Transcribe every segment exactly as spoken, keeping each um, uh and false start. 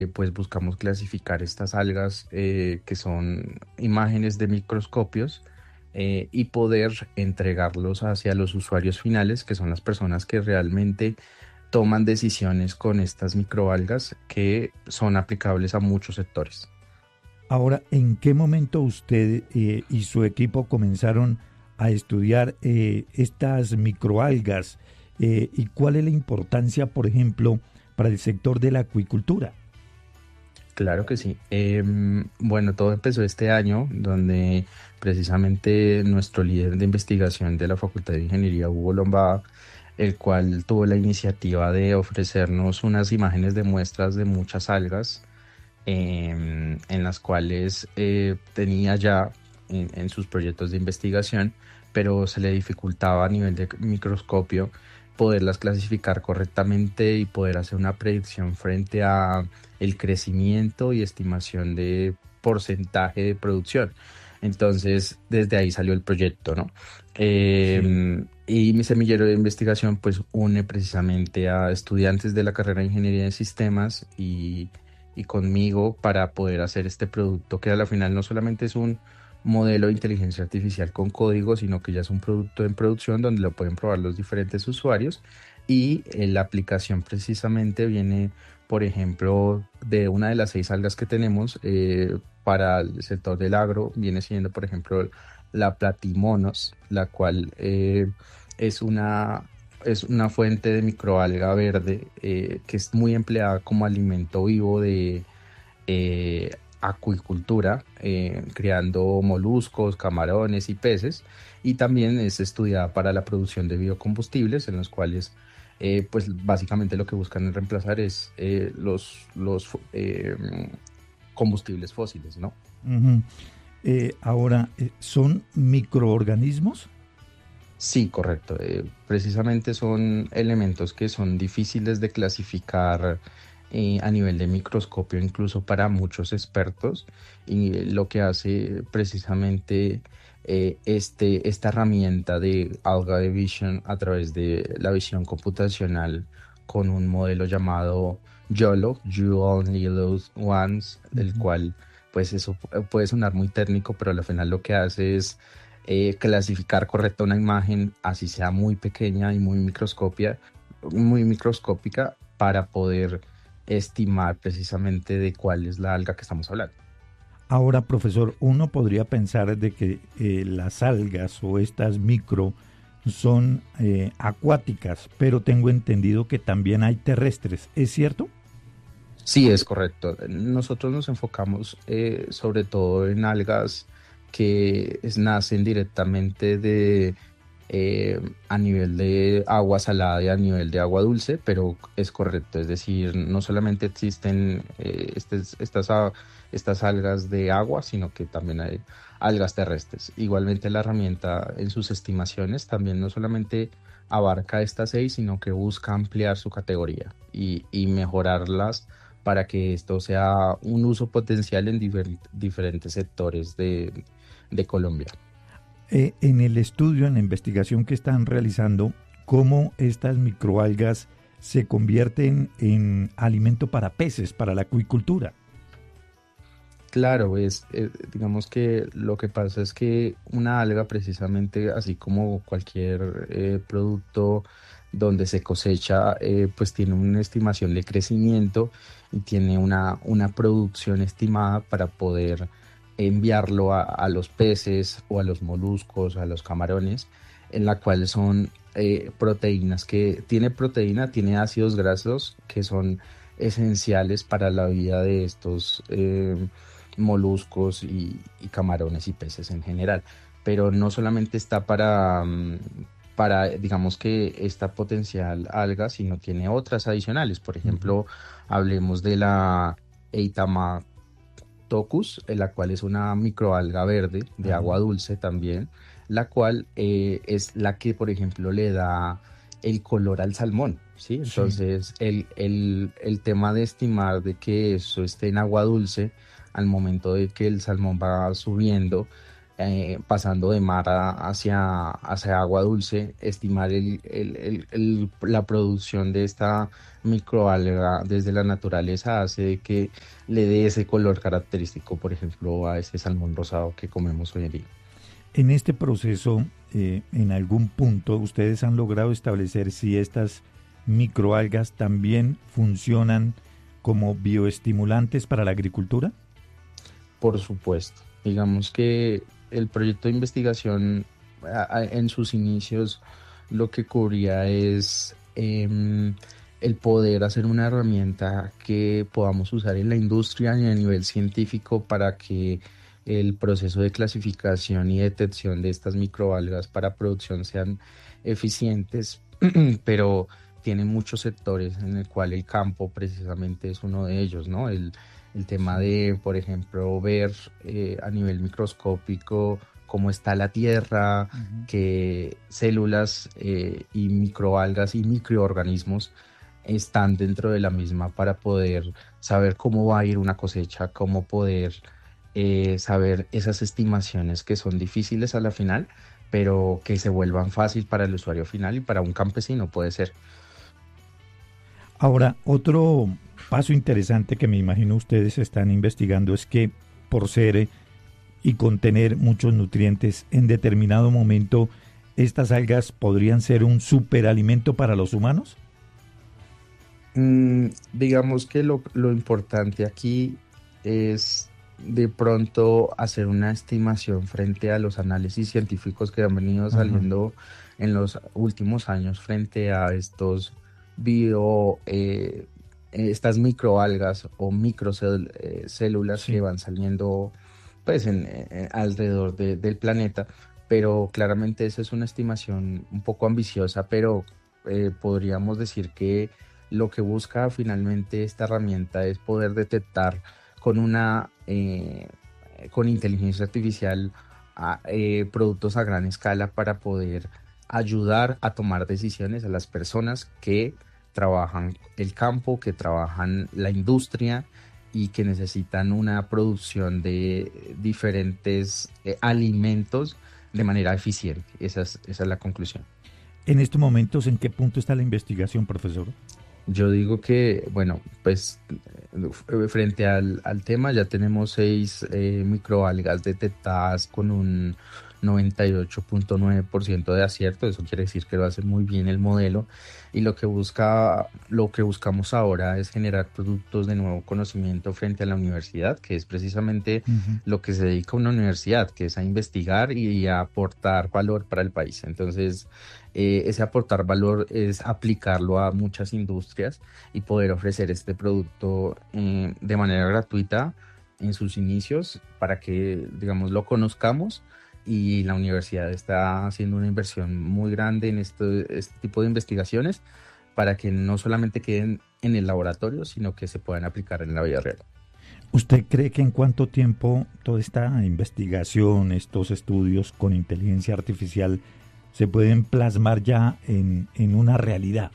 eh, pues buscamos clasificar estas algas eh, que son imágenes de microscopios eh, y poder entregarlos hacia los usuarios finales, que son las personas que realmente toman decisiones con estas microalgas que son aplicables a muchos sectores. Ahora, ¿en qué momento usted eh, y su equipo comenzaron a estudiar eh, estas microalgas eh, y cuál es la importancia, por ejemplo, para el sector de la acuicultura? Claro que sí. Em, bueno, todo empezó este año, donde precisamente nuestro líder de investigación de la Facultad de Ingeniería, Hugo Lombada, el cual tuvo la iniciativa de ofrecernos unas imágenes de muestras de muchas algas, em, en las cuales eh, tenía ya en, en sus proyectos de investigación, pero se le dificultaba a nivel de microscopio poderlas clasificar correctamente y poder hacer una predicción frente a el crecimiento y estimación de porcentaje de producción. Entonces, desde ahí salió el proyecto, ¿no? Sí. Eh, y mi semillero de investigación pues une precisamente a estudiantes de la carrera de Ingeniería de Sistemas y, y conmigo para poder hacer este producto que a la final no solamente es un modelo de inteligencia artificial con código, sino que ya es un producto en producción donde lo pueden probar los diferentes usuarios y eh, la aplicación precisamente viene, por ejemplo, de una de las seis algas que tenemos eh, para el sector del agro, viene siendo, por ejemplo, la platimonos, la cual eh, es una, es una fuente de microalga verde eh, que es muy empleada como alimento vivo de eh, acuicultura, eh, creando moluscos, camarones y peces, y también es estudiada para la producción de biocombustibles, en los cuales eh, pues básicamente lo que buscan reemplazar es eh, los, los eh, combustibles fósiles, ¿no? Ujú. Eh, ahora, eh, ¿son microorganismos? Sí, correcto. Eh, precisamente son elementos que son difíciles de clasificar eh, a nivel de microscopio, incluso para muchos expertos. Y eh, lo que hace precisamente eh, este, esta herramienta de Alga Vision a través de la visión computacional con un modelo llamado YOLO, You Only Lose Once, del Ujú. cual pues eso pu- puede sonar muy técnico, pero al final lo que hace es eh, clasificar correcta una imagen, así sea muy pequeña y muy microscopia, muy microscópica, para poder estimar precisamente de cuál es la alga que estamos hablando. Ahora, profesor, uno podría pensar de que eh, las algas o estas micro son eh, acuáticas, pero tengo entendido que también hay terrestres. ¿Es cierto? Sí, es correcto. Nosotros nos enfocamos eh, sobre todo en algas que es- nacen directamente de eh, a nivel de agua salada y a nivel de agua dulce, pero es correcto. Es decir, no solamente existen eh, estes- estas, a- estas algas de agua, sino que también hay algas terrestres. Igualmente la herramienta en sus estimaciones también no solamente abarca estas seis, sino que busca ampliar su categoría y, y mejorarlas para que esto sea un uso potencial en difer- diferentes sectores de, de Colombia. Eh, en el estudio, en la investigación que están realizando, cómo estas microalgas se convierten en alimento para peces, para la acuicultura. Claro, es, eh, digamos que lo que pasa es que una alga precisamente, así como cualquier eh, producto donde se cosecha, eh, pues tiene una estimación de crecimiento y tiene una, una producción estimada para poder enviarlo a, a los peces o a los moluscos, a los camarones, en la cual son eh, proteínas que tiene proteína, tiene ácidos grasos que son esenciales para la vida de estos eh, moluscos y, y camarones y peces en general. Pero no solamente está para, mm, para, digamos que esta potencial alga, sino tiene otras adicionales. Por Ujú. ejemplo, hablemos de la Eitama tocus, eh, la cual es una microalga verde de agua Ajá. dulce también, la cual eh, es la que, por ejemplo, le da el color al salmón, ¿sí? Sí. Entonces, el, el, el tema de estimar de que eso esté en agua dulce al momento de que el salmón va subiendo eh, pasando de mar a- hacia, hacia agua dulce, estimar el, el- el- el- la producción de esta microalga desde la naturaleza hace de que le dé ese color característico, por ejemplo, a ese salmón rosado que comemos hoy en día. En este proceso, eh, en algún punto, ustedes han logrado establecer si estas microalgas también funcionan como bioestimulantes para la agricultura. Por supuesto. Digamos que el proyecto de investigación a- a- en sus inicios lo que cubría es em, el poder hacer una herramienta que podamos usar en la industria y a nivel científico para que el proceso de clasificación y detección de estas microalgas para producción sean eficientes, pero tiene muchos sectores en el cual el campo precisamente es uno de ellos, ¿no? El, el tema Sí. de, por ejemplo, ver eh, a nivel microscópico cómo está la tierra, Ujú. qué células eh, y microalgas y microorganismos están dentro de la misma para poder saber cómo va a ir una cosecha, cómo poder eh, saber esas estimaciones que son difíciles a la final, pero que se vuelvan fácil para el usuario final y para un campesino puede ser. Ahora, otro paso interesante que me imagino ustedes están investigando es que por ser eh, y contener muchos nutrientes, en determinado momento estas algas podrían ser un superalimento para los humanos. Mm, digamos que lo, lo importante aquí es de pronto hacer una estimación frente a los análisis científicos que han venido Ajá, saliendo en los últimos años frente a estos bio, eh, estas microalgas o microcélulas que sí. van saliendo pues en, eh, alrededor de- del planeta, pero claramente esa es una estimación un poco ambiciosa, pero eh, podríamos decir que lo que busca finalmente esta herramienta es poder detectar con una eh, con inteligencia artificial a- eh, productos a gran escala para poder ayudar a tomar decisiones a las personas que trabajan el campo, que trabajan la industria y que necesitan una producción de diferentes eh, alimentos de manera eficiente. Esa es, esa es la conclusión. En estos momentos, ¿en qué punto está la investigación, profesor? Yo digo que, bueno, pues eh, frente al, al tema ya tenemos seis eh, microalgas detectadas con un noventa y ocho punto nueve por ciento de acierto. Eso quiere decir que lo hace muy bien el modelo. Y lo que busca, lo que buscamos ahora es generar productos de nuevo conocimiento frente a la universidad, que es precisamente Ujú. lo que se dedica a una universidad, que es a investigar y a aportar valor para el país. Entonces, eh, ese aportar valor es aplicarlo a muchas industrias y poder ofrecer este producto eh, de manera gratuita en sus inicios para que, digamos, lo conozcamos. Y la universidad está haciendo una inversión muy grande en esto- este tipo de investigaciones para que no solamente queden en el laboratorio, sino que se puedan aplicar en la vida real. ¿Usted cree que en cuánto tiempo toda esta investigación, estos estudios con inteligencia artificial se pueden plasmar ya en, en una realidad?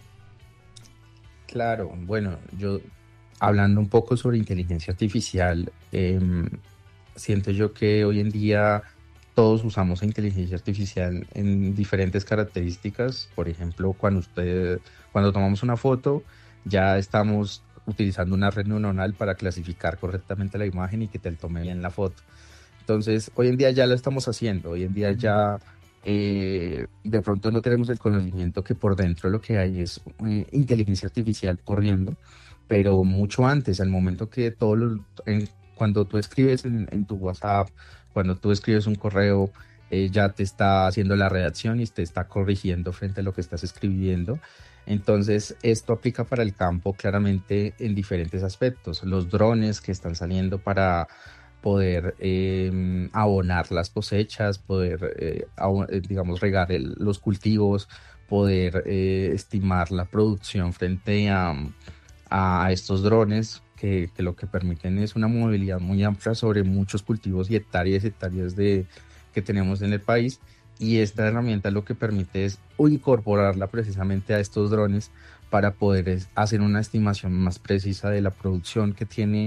Claro, bueno, yo hablando un poco sobre inteligencia artificial, em, siento yo que hoy en día todos usamos la inteligencia artificial en diferentes características. Por ejemplo, cuando usted, cuando tomamos una foto, ya estamos utilizando una red neuronal para clasificar correctamente la imagen y que te tome bien la foto. Entonces, hoy en día ya lo estamos haciendo. Hoy en día ya eh, de pronto no tenemos el conocimiento que por dentro lo que hay es eh, inteligencia artificial corriendo, pero mucho antes, al momento que todos los, en- cuando tú escribes en, en tu WhatsApp, cuando tú escribes un correo, eh, ya te está haciendo la redacción y te está corrigiendo frente a lo que estás escribiendo. Entonces, esto aplica para el campo claramente en diferentes aspectos. Los drones que están saliendo para poder eh, abonar las cosechas, poder, eh, abo- eh, digamos, regar el- los cultivos, poder eh, estimar la producción frente a, a estos drones que, que lo que permiten es una movilidad muy amplia sobre muchos cultivos y hectáreas y hectáreas de, que tenemos en el país. Y esta herramienta lo que permite es incorporarla precisamente a estos drones para poder es- hacer una estimación más precisa de la producción que tiene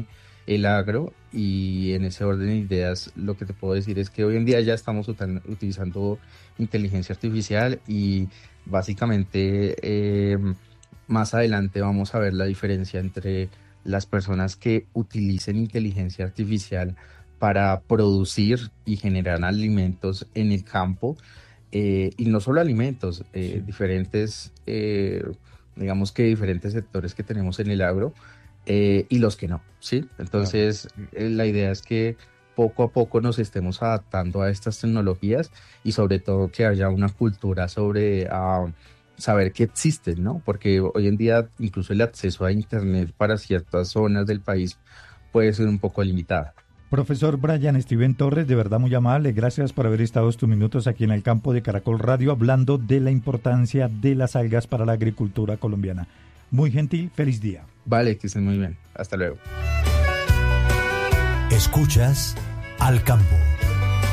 el agro, y en ese orden de ideas lo que te puedo decir es que hoy en día ya estamos utan- utilizando inteligencia artificial y básicamente eh, más adelante vamos a ver la diferencia entre las personas que utilicen inteligencia artificial para producir y generar alimentos en el campo, eh, y no solo alimentos, eh, Sí, diferentes, eh, digamos que diferentes sectores que tenemos en el agro, eh, y los que no, ¿sí? claro. Entonces, eh, la idea es que poco a poco nos estemos adaptando a estas tecnologías y sobre todo que haya una cultura sobre ah, saber que existen, ¿no? Porque hoy en día incluso el acceso a Internet para ciertas zonas del país puede ser un poco limitado. Profesor Brian Steven Torres, de verdad muy amable. Gracias por haber estado estos minutos aquí en el campo de Caracol Radio hablando de la importancia de las algas para la agricultura colombiana. Muy gentil, feliz día. Vale, que estén muy bien. Hasta luego. Escuchas Al Campo.